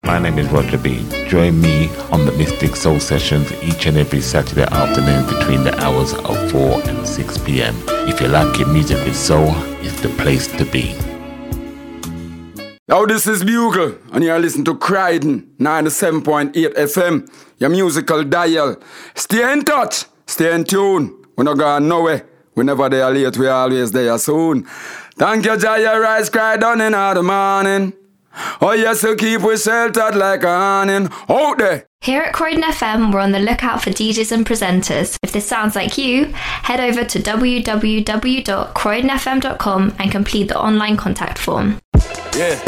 My name is Roger B. Join me on the Mystic Soul Sessions each and every Saturday afternoon between the hours of 4 and 6 p.m. If you like your music with soul, it's the place to be. Now this is Bugle, and you're listening to Croydon 97.8 FM, your musical dial. Stay in touch, stay in tune. We're not going nowhere. Whenever they are late, we're always there soon. Thank you, Jaya Rise, Croydon in the morning. Oh yes, so keep we sheltered like a awning. Out there! Here at Croydon FM, we're on the lookout for DJs and presenters. If this sounds like you, head over to www.croydonfm.com and complete the online contact form. Yeah.